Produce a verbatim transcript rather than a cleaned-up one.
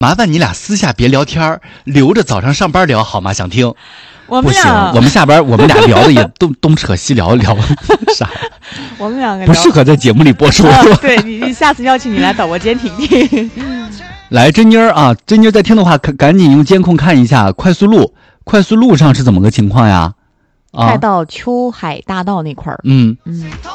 麻烦你俩私下别聊天，留着早上上班聊好吗？想听？ 我们不行，我们下班我们俩聊的也东东扯西聊聊啥？ 我们两个不适合在节目里播出。 呃、对你，你下次邀请你来导播间听听。 来，珍妮儿啊，珍妮儿在听的话，赶紧用监控看一下快速路，快速路上是怎么个情况呀？ 快到秋海大道那块儿。 嗯嗯。